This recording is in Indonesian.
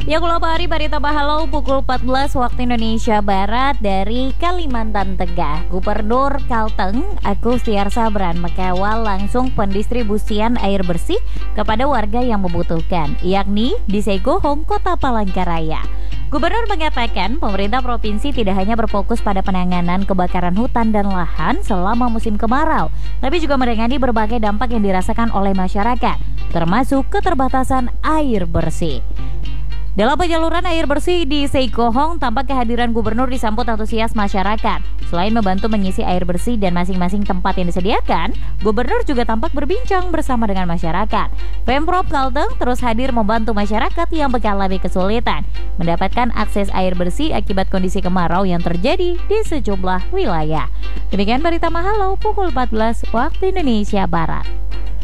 Ya, kalau hari Barita Bahalau pukul 14 waktu Indonesia Barat dari Kalimantan Tengah. Gubernur Kalteng Agus Tiarsabran mengawal langsung pendistribusian air bersih kepada warga yang membutuhkan, yakni di Segohong, Kota Palangkaraya. Gubernur mengatakan pemerintah provinsi tidak hanya berfokus pada penanganan kebakaran hutan dan lahan selama musim kemarau, tapi juga menangani berbagai dampak yang dirasakan oleh masyarakat, termasuk keterbatasan air bersih. Dalam penyaluran air bersih di Segohong, tampak kehadiran gubernur disambut antusias masyarakat. Selain membantu mengisi air bersih dan masing-masing tempat yang disediakan, gubernur juga tampak berbincang bersama dengan masyarakat. Pemprov Kalteng terus hadir membantu masyarakat yang mengalami kesulitan mendapatkan akses air bersih akibat kondisi kemarau yang terjadi di sejumlah wilayah. Demikian Berita Mahalau pukul 14 waktu Indonesia Barat.